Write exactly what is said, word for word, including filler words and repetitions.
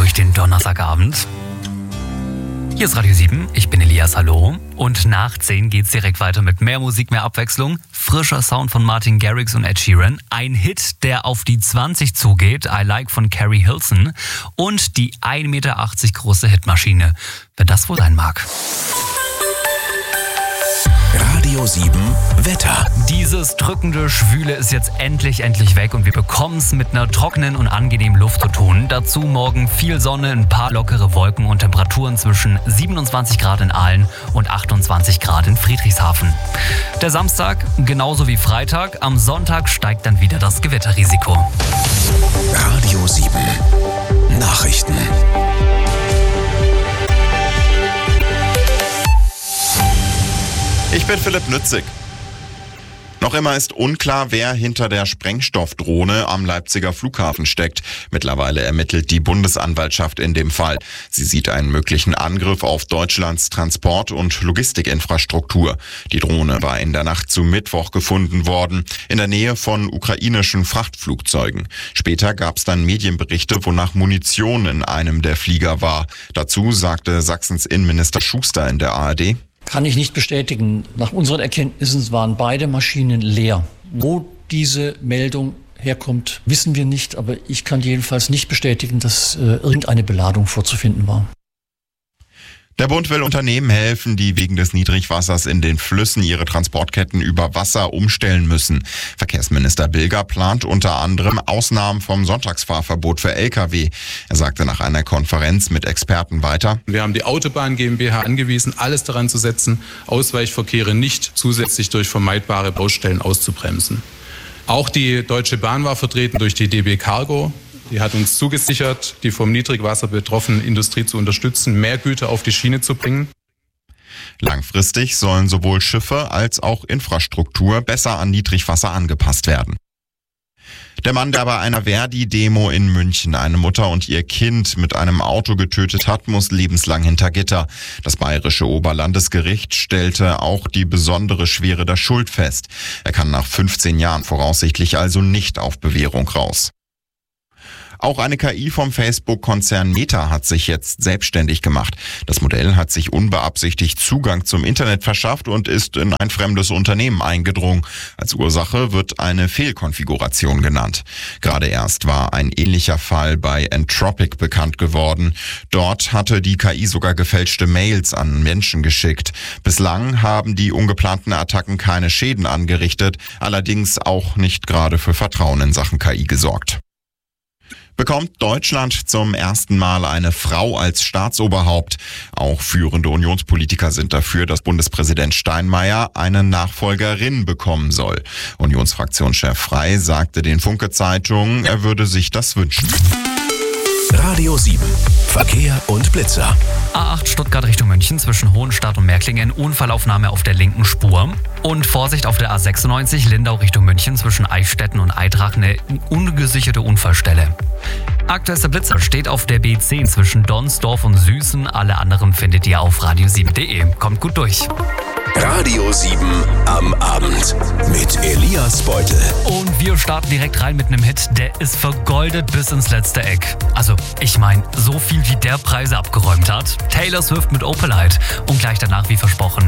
durch den Donnerstagabend. Hier ist Radio sieben, ich bin Elias, hallo. Und nach zehn geht's direkt weiter mit mehr Musik, mehr Abwechslung. Frischer Sound von Martin Garrix und Ed Sheeran. Ein Hit, der auf die zwanzig zugeht, I Like von Carrie Hilson. Und die ein Meter achtzig große Hitmaschine. Wer das wohl sein mag. Radio sieben Wetter. Dieses drückende Schwüle ist jetzt endlich, endlich weg und wir bekommen es mit einer trockenen und angenehmen Luft zu tun. Dazu morgen viel Sonne, ein paar lockere Wolken und Temperaturen zwischen siebenundzwanzig Grad in Aalen und achtundzwanzig Grad in Friedrichshafen. Der Samstag genauso wie Freitag. Am Sonntag steigt dann wieder das Gewitterrisiko. Radio sieben Nachrichten. Ich bin Philipp Nützig. Noch immer ist unklar, wer hinter der Sprengstoffdrohne am Leipziger Flughafen steckt. Mittlerweile ermittelt die Bundesanwaltschaft in dem Fall. Sie sieht einen möglichen Angriff auf Deutschlands Transport- und Logistikinfrastruktur. Die Drohne war in der Nacht zu Mittwoch gefunden worden, in der Nähe von ukrainischen Frachtflugzeugen. Später gab es dann Medienberichte, wonach Munition in einem der Flieger war. Dazu sagte Sachsens Innenminister Schuster in der A R D: Kann ich nicht bestätigen. Nach unseren Erkenntnissen waren beide Maschinen leer. Wo diese Meldung herkommt, wissen wir nicht, aber ich kann jedenfalls nicht bestätigen, dass äh, irgendeine Beladung vorzufinden war. Der Bund will Unternehmen helfen, die wegen des Niedrigwassers in den Flüssen ihre Transportketten über Wasser umstellen müssen. Verkehrsminister Bilger plant unter anderem Ausnahmen vom Sonntagsfahrverbot für L K W. Er sagte nach einer Konferenz mit Experten weiter: Wir haben die Autobahn GmbH angewiesen, alles daran zu setzen, Ausweichverkehre nicht zusätzlich durch vermeidbare Baustellen auszubremsen. Auch die Deutsche Bahn war vertreten durch die D B Cargo. Die hat uns zugesichert, die vom Niedrigwasser betroffene Industrie zu unterstützen, mehr Güter auf die Schiene zu bringen. Langfristig sollen sowohl Schiffe als auch Infrastruktur besser an Niedrigwasser angepasst werden. Der Mann, der bei einer Verdi-Demo in München eine Mutter und ihr Kind mit einem Auto getötet hat, muss lebenslang hinter Gitter. Das bayerische Oberlandesgericht stellte auch die besondere Schwere der Schuld fest. Er kann nach fünfzehn Jahren voraussichtlich also nicht auf Bewährung raus. Auch eine K I vom Facebook-Konzern Meta hat sich jetzt selbstständig gemacht. Das Modell hat sich unbeabsichtigt Zugang zum Internet verschafft und ist in ein fremdes Unternehmen eingedrungen. Als Ursache wird eine Fehlkonfiguration genannt. Gerade erst war ein ähnlicher Fall bei Entropic bekannt geworden. Dort hatte die K I sogar gefälschte Mails an Menschen geschickt. Bislang haben die ungeplanten Attacken keine Schäden angerichtet, allerdings auch nicht gerade für Vertrauen in Sachen K I gesorgt. Bekommt Deutschland zum ersten Mal eine Frau als Staatsoberhaupt. Auch führende Unionspolitiker sind dafür, dass Bundespräsident Steinmeier eine Nachfolgerin bekommen soll. Unionsfraktionschef Frey sagte den Funke-Zeitungen, er würde sich das wünschen. Radio sieben Verkehr und Blitzer. A acht Stuttgart Richtung München zwischen Hohenstadt und Märklingen, Unfallaufnahme auf der linken Spur. Und Vorsicht auf der A sechsundneunzig Lindau Richtung München zwischen Eichstätten und Eitrach, eine ungesicherte Unfallstelle. Aktuellster Blitzer steht auf der B zehn zwischen Donsdorf und Süßen. Alle anderen findet ihr auf radio sieben punkt de. Kommt gut durch. Radio sieben am Abend mit Elias Beutel. Und wir starten direkt rein mit einem Hit, der ist vergoldet bis ins letzte Eck. Also, ich meine, so viel wie der Preise abgeräumt hat. Taylor Swift mit Opalite und gleich danach, wie versprochen,